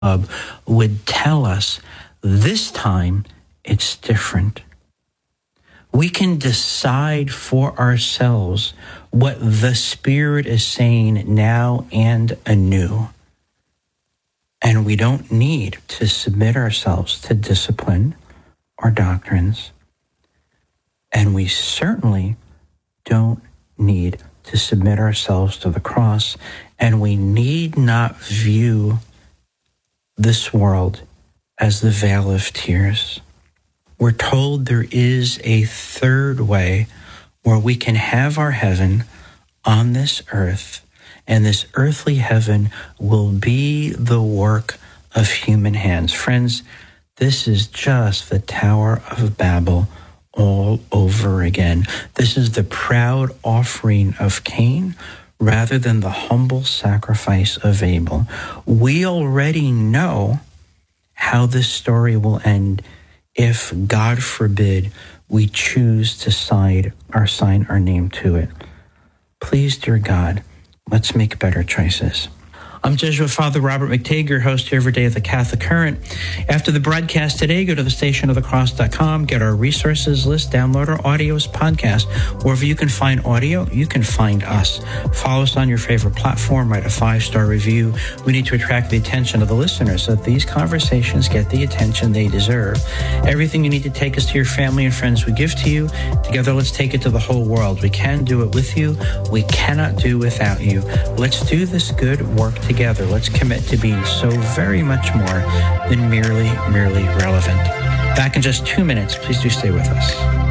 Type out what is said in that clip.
would tell us this time it's different. We can decide for ourselves what the Spirit is saying now and anew. And we don't need to submit ourselves to discipline or doctrines. And we certainly don't need to submit ourselves to the cross. And we need not view this world as the vale of tears. We're told there is a third way where we can have our heaven on this earth, and this earthly heaven will be the work of human hands. Friends, this is just the Tower of Babel all over again. This is the proud offering of Cain rather than the humble sacrifice of Abel. We already know how this story will end if, God forbid, we choose to sign our name to it. Please, dear God, let's make better choices. I'm Jesuit Father Robert McTague, your host here every day at the Catholic Current. After the broadcast today, go to thestationofthecross.com, get our resources list, download our audios podcast. Wherever you can find audio, you can find us. Follow us on your favorite platform, write a 5-star review. We need to attract the attention of the listeners so that these conversations get the attention they deserve. Everything you need to take us to your family and friends we give to you. Together, let's take it to the whole world. We can do it with you. We cannot do without you. Let's do this good work together. Let's commit to being so very much more than merely relevant. Back in just 2 minutes. Please do stay with us.